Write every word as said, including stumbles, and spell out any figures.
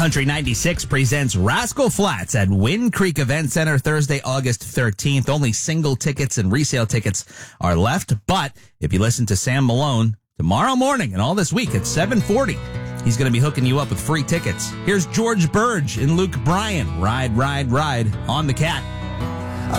Country ninety-six presents Rascal Flatts at Wind Creek Event Center Thursday, August thirteenth. Only single tickets and resale tickets are left. But if you listen to Sam Malone tomorrow morning and all this week at seven forty, he's going to be hooking you up with free tickets. Here's George Burge and Luke Bryan. Ride, ride, ride on the Cat.